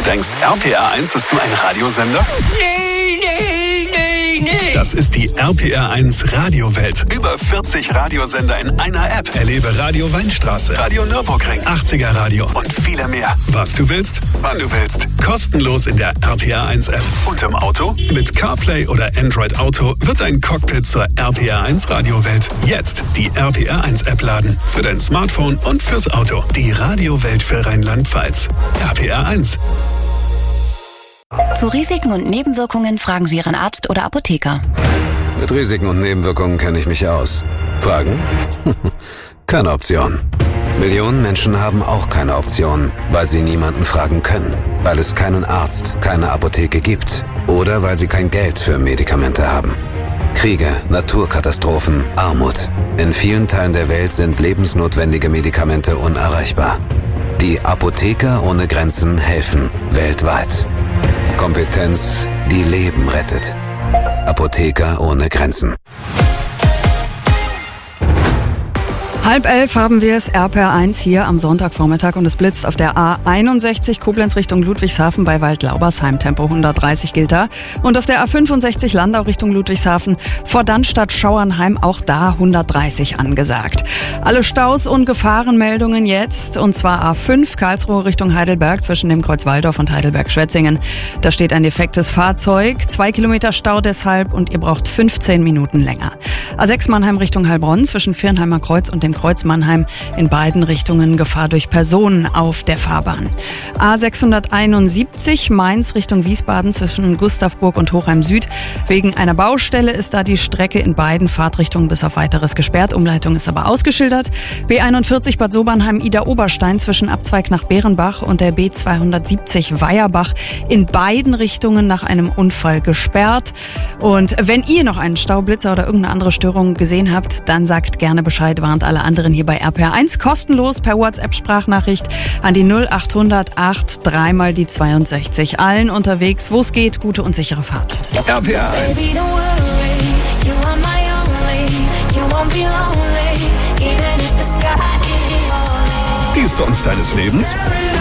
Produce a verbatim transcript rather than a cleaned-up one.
denkst, R P R eins ist nur ein Radiosender? Nee, nee, nee, nee. Das ist die R P R eins Radiowelt. Über vierzig Radiosender in einer App. Erlebe Radio Weinstraße, Radio Nürburgring, achtziger Radio und viele mehr. Was du willst, wann du willst. Kostenlos in der R P R eins App. Und im Auto? Mit CarPlay oder Android Auto wird ein Cockpit zur R P R eins Radiowelt. Jetzt die R P R eins App laden. Für dein Smartphone und fürs Auto. Die Radiowelt für Rheinland-Pfalz. R P R eins. Zu Risiken und Nebenwirkungen fragen Sie Ihren Arzt oder Apotheker. Mit Risiken und Nebenwirkungen kenne ich mich aus. Fragen? Keine Option. Millionen Menschen haben auch keine Option, weil sie niemanden fragen können, weil es keinen Arzt, keine Apotheke gibt oder weil sie kein Geld für Medikamente haben. Kriege, Naturkatastrophen, Armut. In vielen Teilen der Welt sind lebensnotwendige Medikamente unerreichbar. Die Apotheker ohne Grenzen helfen weltweit. Kompetenz, die Leben rettet. Apotheker ohne Grenzen. Halb elf haben wir es, R P R eins hier am Sonntagvormittag und es blitzt auf der A einundsechzig Koblenz Richtung Ludwigshafen bei Waldlaubersheim, Tempo hundertdreißig gilt da. Und auf der A fünfundsechzig Landau Richtung Ludwigshafen vor Dannstatt Schauernheim auch da hundertdreißig angesagt. Alle Staus und Gefahrenmeldungen jetzt, und zwar A fünf Karlsruhe Richtung Heidelberg zwischen dem Kreuz Walldorf und Heidelberg-Schwetzingen. Da steht ein defektes Fahrzeug, zwei Kilometer Stau deshalb und ihr braucht fünfzehn Minuten länger. A sechs Mannheim Richtung Heilbronn zwischen Viernheimer Kreuz und dem Kreuz Mannheim in beiden Richtungen Gefahr durch Personen auf der Fahrbahn. A sechshunderteinundsiebzig Mainz Richtung Wiesbaden zwischen Gustavburg und Hochheim Süd. Wegen einer Baustelle ist da die Strecke in beiden Fahrtrichtungen bis auf weiteres gesperrt. Umleitung ist aber ausgeschildert. B einundvierzig Bad Sobernheim Ida Oberstein zwischen Abzweig nach Bärenbach und der B zweihundertsiebzig Weierbach in beiden Richtungen nach einem Unfall gesperrt. Und wenn ihr noch einen Staublitzer oder irgendeine andere Störung gesehen habt, dann sagt gerne Bescheid, warnt alle anderen hier bei R P R eins kostenlos per WhatsApp-Sprachnachricht an die null achthundert acht dreimal die zweiundsechzig. Allen unterwegs, wo es geht, gute und sichere Fahrt. R P R eins. Die Songs deines Lebens?